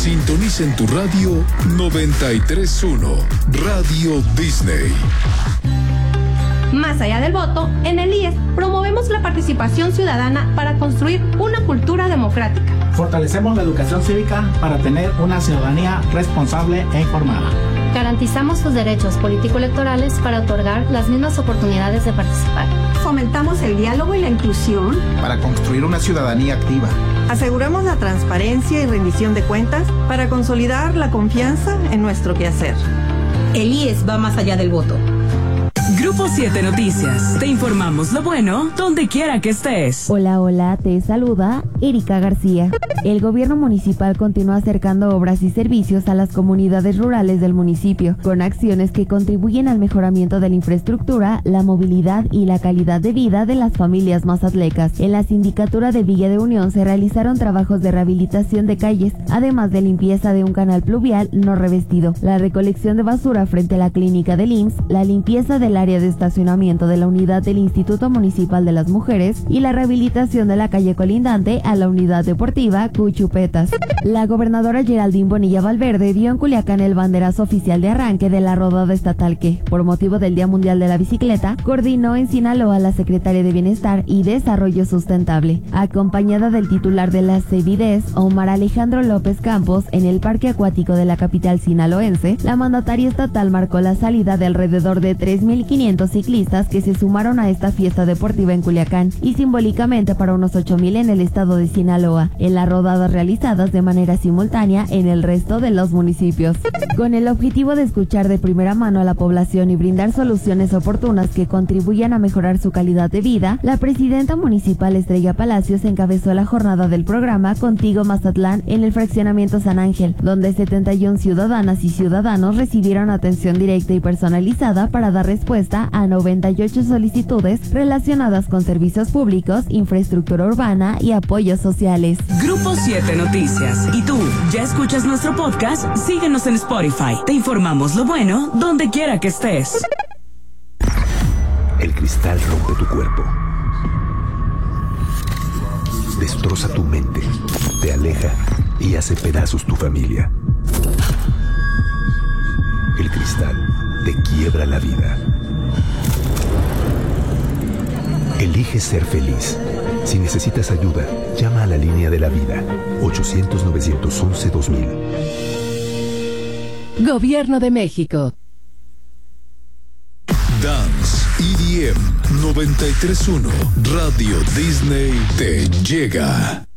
Sintoniza en tu radio 93.1, Radio Disney. Más allá del voto, en el IES promovemos la participación ciudadana para construir una cultura democrática. Fortalecemos la educación cívica para tener una ciudadanía responsable e informada. Garantizamos sus derechos político-electorales para otorgar las mismas oportunidades de participar. Fomentamos el diálogo y la inclusión para construir una ciudadanía activa. Aseguramos la transparencia y rendición de cuentas para consolidar la confianza en nuestro quehacer. El IES va más allá del voto. Grupo 7 Noticias. Te informamos lo bueno donde quiera que estés. Hola, te saluda Erika García. El gobierno municipal continúa acercando obras y servicios a las comunidades rurales del municipio, con acciones que contribuyen al mejoramiento de la infraestructura, la movilidad y la calidad de vida de las familias mazatlecas. En la sindicatura de Villa de Unión se realizaron trabajos de rehabilitación de calles, además de limpieza de un canal pluvial no revestido, la recolección de basura frente a la clínica del IMSS, la limpieza del área de estacionamiento de la unidad del Instituto Municipal de las Mujeres y la rehabilitación de la calle colindante a la unidad deportiva Cuchupetas. La gobernadora Geraldine Bonilla Valverde dio en Culiacán el banderazo oficial de arranque de la rodada estatal que, por motivo del Día Mundial de la Bicicleta, coordinó en Sinaloa la secretaria de Bienestar y Desarrollo Sustentable, acompañada del titular de la CEBIDES, Omar Alejandro López Campos, en el parque acuático de la capital sinaloense. La mandataria estatal marcó la salida de alrededor de 3,500 ciclistas que se sumaron a esta fiesta deportiva en Culiacán y simbólicamente para unos 8,000 en el estado de Sinaloa, en las rodadas realizadas de manera simultánea en el resto de los municipios. Con el objetivo de escuchar de primera mano a la población y brindar soluciones oportunas que contribuyan a mejorar su calidad de vida, la presidenta municipal Estrella Palacios encabezó la jornada del programa Contigo Mazatlán en el fraccionamiento San Ángel, donde 71 ciudadanas y ciudadanos recibieron atención directa y personalizada para dar respuesta a 98 solicitudes relacionadas con servicios públicos, infraestructura urbana y apoyos sociales. Grupo 7 Noticias. ¿Y tú, ya escuchas nuestro podcast? Síguenos en Spotify. Te informamos lo bueno donde quiera que estés. El cristal rompe tu cuerpo. Destroza tu mente. Te aleja y hace pedazos tu familia. El cristal te quiebra la vida. Elige ser feliz. Si necesitas ayuda, llama a la línea de la vida, 800-911-2000. Gobierno de México. Dance EDM 93.1, Radio Disney te llega.